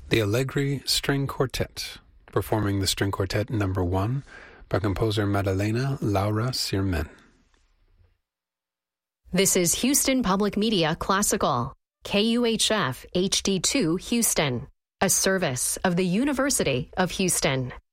The Allegri String Quartet, performing the String Quartet No. 1 by composer Maddalena Laura Sirmen. This is Houston Public Media Classical, KUHF HD2 Houston, a service of the University of Houston.